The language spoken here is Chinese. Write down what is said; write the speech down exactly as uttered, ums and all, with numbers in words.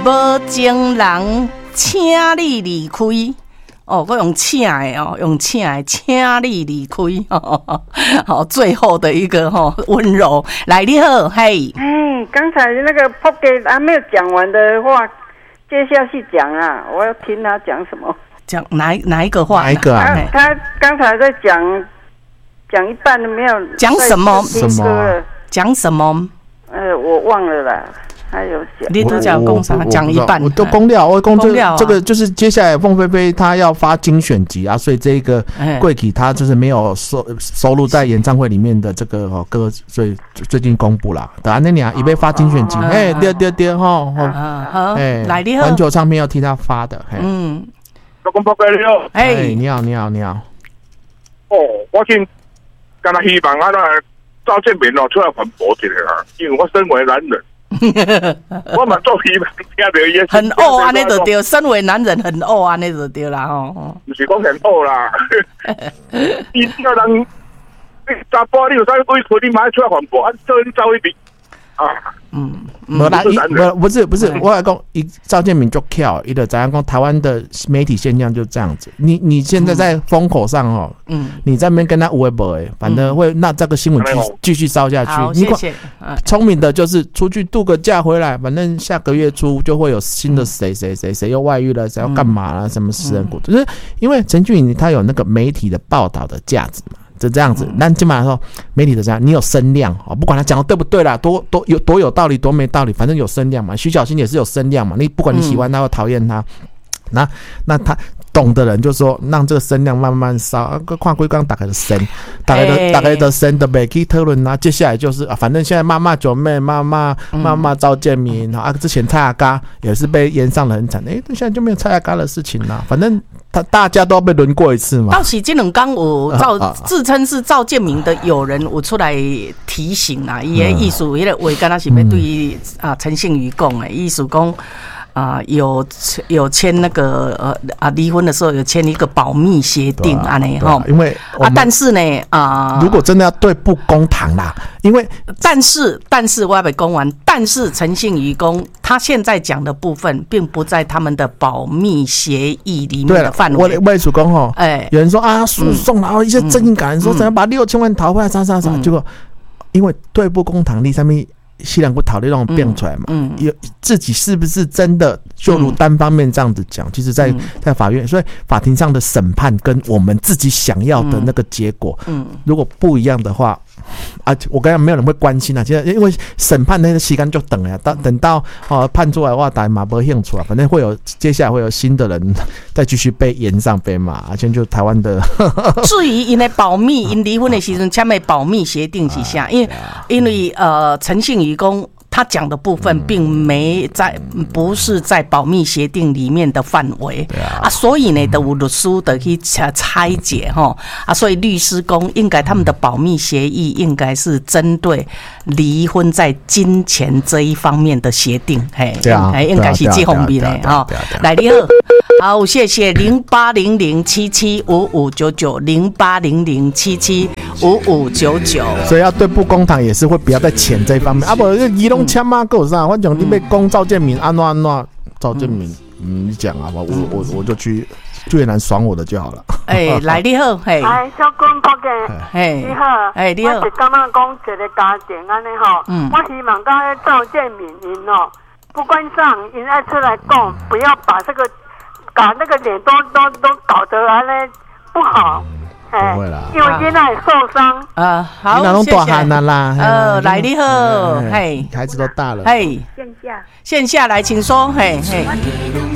无情人请你离开。哦，我用请的哦，用请的，请你离开。哦，好，最后的一个哈、哦、温柔，来你好，嘿。 哎，刚才那个 Pocket 还没有讲完的话，接下去讲啊，我要听他讲什么。 讲哪哪一个话？ 哪一个啊？ 他他刚才在讲讲一半都没有讲什么？ 什么？ 讲什么？ 呃，我忘了啦。还有讲， 你都讲公啥？讲一半， 我都公料，我公这啊、 这个就是接下来凤飞飞他要发精选集啊，所以这个贵体他就是没有收收录在演唱会里面的这个哦歌，所以最近公布了。等下那年一被发精选集，哎，对对对哈，哎，来你好，环球唱片要替他发的， 嗯， 老公报告你好， 哎，你好你好你好， 哦，我先跟他希望啊，那赵建明哦出来反驳一下啊，因为我身为男人。我嘛做希望听到伊很恶安尼就对，身为男人很恶安尼就对啦吼。 不是讲很恶啦，伊叫人，你查甫你有啥委屈，你马上出来反驳，啊，做你走一边啊。嗯， 没啦，不不是不是，我来讲，一赵建明就巧，一个怎样讲台湾的媒体现象就这样子。你你现在在风口上哦，嗯，你在那边跟他微博哎，反正会那这个新闻继继续烧下去。 好，谢谢。 聪明的就是出去度个假回来，反正下个月初就会有新的谁谁谁谁又外遇了，谁要干嘛了，什么私人股，就是因为陈俊颖他有那个媒体的报道的价值嘛。就这样子，那基本上说媒体的这样，你有声量哦，不管他讲的对不对啦，多多有多有道理，多没道理，反正有声量嘛。徐小新也是有声量嘛，你不管你喜欢他或讨厌他，那那他懂的人就说让这个声量慢慢烧，啊，看规刚打开的声，打开的打开的声的没去讨论啊。接下来就是啊，反正现在骂骂九妹，骂骂骂骂赵建明啊，之前蔡阿嘎也是被延上的很惨，哎，现在就没有蔡阿嘎的事情啦，反正。他大家都要被轮过一次嘛。 到时这两天有赵自称是赵建明的友人有出来提醒啦，伊的意思，迄个话敢若是要对啊陈信宇讲的，意思讲啊有有签那个呃啊离婚的时候有签一个保密协定安尼吼， 因为啊但是呢啊， 如果真的要对簿公堂啦，因为但是但是我要被公完，但是陈信宇公他现在讲的部分并不在他们的保密协议里面的范围。 我我主公吼， 哎， 有人说啊诉讼，然后一些正义感人说怎样把六千万讨回来，啥啥啥，结果因为对簿公堂里上面。西兰不讨论那种变出来嘛？嗯，有自己是不是真的就如单方面这样子讲？其实在，在在法院，所以法庭上的审判跟我们自己想要的那个结果，嗯，如果不一样的话，啊，我刚才没有人会关心啊。其实因为审判那个时间就等了，到等到哦判出来的话，大家嘛不会兴趣啊。反正会有接下来会有新的人再继续被延上被骂，而且就台湾的。 至于因的保密，因离婚的时阵签的保密协定是啥？因为因为呃陈信宇公他讲的部分并没在，不是在保密协定里面的范围啊，所以呢，都有律师的去拆解哈啊，所以律师公应该他们的保密协议应该是针对离婚在金钱这一方面的协定，嘿，哎，应该是这方面的哈。来，你好，好，谢谢零八零零七七五五九九零八零零七七五五九九， 所以要对簿公堂也是会比较在钱这一方面啊，不，移动签嘛，够啥？反正你被公赵建明安怎安怎，赵建明，嗯，你讲啊，我我我就去越南爽我的就好了。 哎，来你好，嘿， 哎，小公伯嘅， 嘿， 你好， 哎，你好， 我是感觉讲一个家庭安尼吼，嗯，我希望讲迄赵建明因哦，不管上因爱出来讲，不要把这个把那个脸都都都搞得安尼不好。 不会啦， 因为现在受伤。 啊，好， 你那种大汉的啦。 呃，来你好，嘿， 孩子都大了。 嘿， 线下， 线下来，请说，嘿嘿。